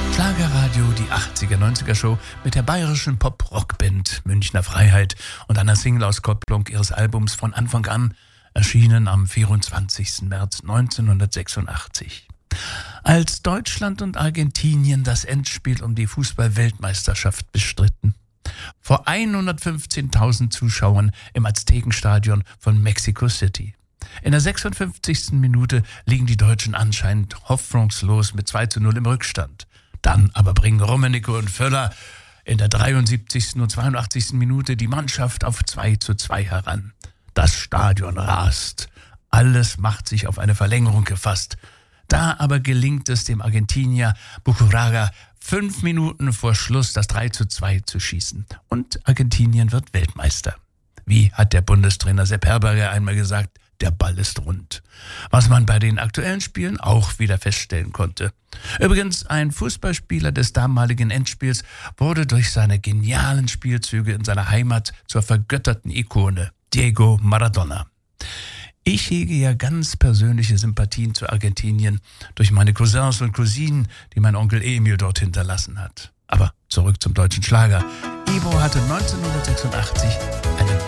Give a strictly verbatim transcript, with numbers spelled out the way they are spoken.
Schlagerradio, die achtziger-neunziger-Show mit der bayerischen Pop-Rock-Band Münchner Freiheit und einer Single-Auskopplung ihres Albums von Anfang an, erschienen am vierundzwanzigsten März neunzehnhundertsechsundachtzig. Als Deutschland und Argentinien das Endspiel um die Fußball-Weltmeisterschaft bestritten, vor hundertfünfzehntausend Zuschauern im Aztekenstadion von Mexico City. In der sechsundfünfzigsten Minute liegen die Deutschen anscheinend hoffnungslos mit zwei zu null im Rückstand. Dann aber bringen Rummenigge und Völler in der dreiundsiebzigsten und zweiundachtzigsten Minute die Mannschaft auf zwei zu zwei heran. Das Stadion rast. Alles macht sich auf eine Verlängerung gefasst. Da aber gelingt es dem Argentinier Buchuraga, fünf Minuten vor Schluss das drei zu zwei zu schießen. Und Argentinien wird Weltmeister. Wie hat der Bundestrainer Sepp Herberger einmal gesagt, der Ball ist rund. Was man bei den aktuellen Spielen auch wieder feststellen konnte. Übrigens, ein Fußballspieler des damaligen Endspiels wurde durch seine genialen Spielzüge in seiner Heimat zur vergötterten Ikone, Diego Maradona. Ich hege ja ganz persönliche Sympathien zu Argentinien durch meine Cousins und Cousinen, die mein Onkel Emil dort hinterlassen hat. Aber zurück zum deutschen Schlager. Ivo hatte neunzehnhundertsechsundachtzig einen